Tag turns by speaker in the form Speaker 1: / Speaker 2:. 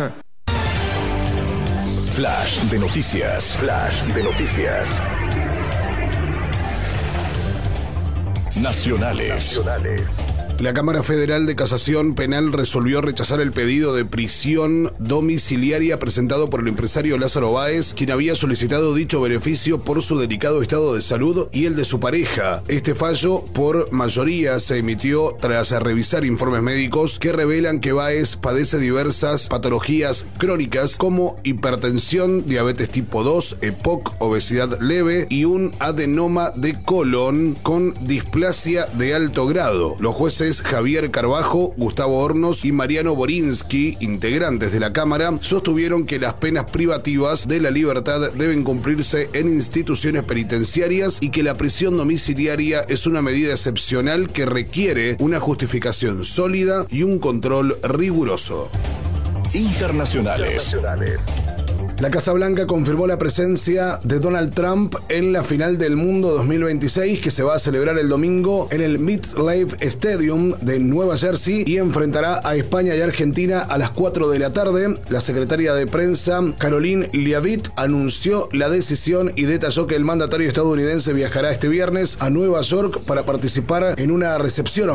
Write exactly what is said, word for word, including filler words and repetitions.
Speaker 1: Flash de noticias. Flash de noticias. Nacionales. Nacionales.
Speaker 2: La Cámara Federal de Casación Penal resolvió rechazar el pedido de prisión domiciliaria presentado por el empresario Lázaro Báez, quien había solicitado dicho beneficio por su delicado estado de salud y el de su pareja. Este fallo, por mayoría, se emitió tras revisar informes médicos que revelan que Báez padece diversas patologías crónicas como hipertensión, diabetes tipo dos, E P O C, obesidad leve y un adenoma de colon con displasia de alto grado. Los jueces Javier Carbajo, Gustavo Hornos y Mariano Borinsky, integrantes de la Cámara, sostuvieron que las penas privativas de la libertad deben cumplirse en instituciones penitenciarias y que la prisión domiciliaria es una medida excepcional que requiere una justificación sólida y un control riguroso.
Speaker 1: Internacionales. Internacionales.
Speaker 2: La Casa Blanca confirmó la presencia de Donald Trump en la final del Mundo dos mil veintiséis, que se va a celebrar el domingo en el MetLife Stadium de Nueva Jersey y enfrentará a España y Argentina a las cuatro de la tarde. La secretaria de prensa, Caroline Leavitt, anunció la decisión y detalló que el mandatario estadounidense viajará este viernes a Nueva York para participar en una recepción